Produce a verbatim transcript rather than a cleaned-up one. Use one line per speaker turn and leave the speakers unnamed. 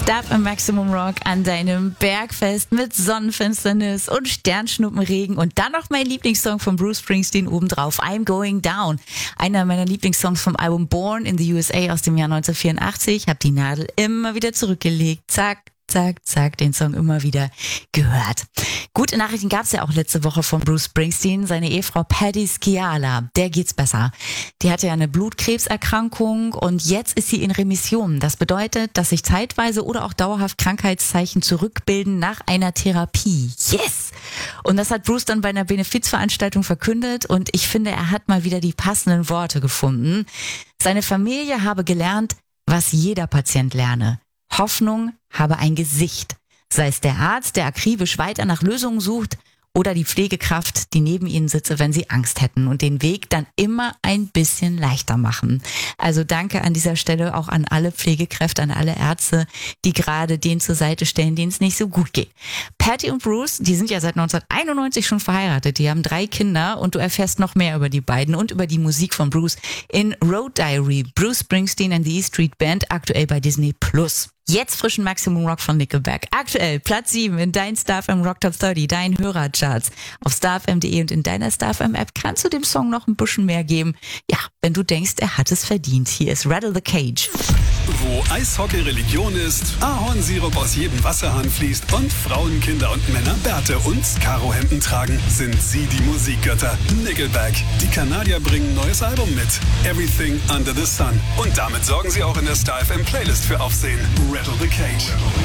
Stab im Maximum Rock an deinem Bergfest mit Sonnenfinsternis und Sternschnuppenregen und dann noch mein Lieblingssong von Bruce Springsteen obendrauf, I'm Going Down. Einer meiner Lieblingssongs vom Album Born in the U S A aus dem Jahr neunzehnhundertvierundachtzig. Hab die Nadel immer wieder zurückgelegt. Zack, zack, zack, den Song immer wieder gehört. Gute Nachrichten gab's ja auch letzte Woche von Bruce Springsteen. Seine Ehefrau Patti Sciala, der geht's besser. Die hatte ja eine Blutkrebserkrankung und jetzt ist sie in Remission. Das bedeutet, dass sich zeitweise oder auch dauerhaft Krankheitszeichen zurückbilden nach einer Therapie. Yes! Und das hat Bruce dann bei einer Benefizveranstaltung verkündet und ich finde, er hat mal wieder die passenden Worte gefunden. Seine Familie habe gelernt, was jeder Patient lerne. Hoffnung habe ein Gesicht. Sei es der Arzt, der akribisch weiter nach Lösungen sucht, oder die Pflegekraft, die neben ihnen sitze, wenn sie Angst hätten und den Weg dann immer ein bisschen leichter machen. Also danke an dieser Stelle auch an alle Pflegekräfte, an alle Ärzte, die gerade denen zur Seite stellen, denen es nicht so gut geht. Patti und Bruce, die sind ja seit neunzehnhunderteinundneunzig schon verheiratet. Die haben drei Kinder und du erfährst noch mehr über die beiden und über die Musik von Bruce in Road Diary, Bruce Springsteen and the E Street Band, aktuell bei Disney Plus. Jetzt frischen Maximum Rock von Nickelback. Aktuell Platz sieben in dein Star F M Rock Top dreißig, dein Hörercharts. Auf star f m punkt de und in deiner Star F M App kannst du dem Song noch ein bisschen mehr geben. Ja, wenn du denkst, er hat es verdient. Hier ist Rattle the Cage.
Wo Eishockey Religion ist, Ahornsirup aus jedem Wasserhahn fließt und Frauen, Kinder und Männer Bärte und Karohemden tragen, sind sie die Musikgötter. Nickelback. Die Kanadier bringen ein neues Album mit. Everything Under the Sun. Und damit sorgen sie auch in der Star F M Playlist für Aufsehen. Rattle the Cage.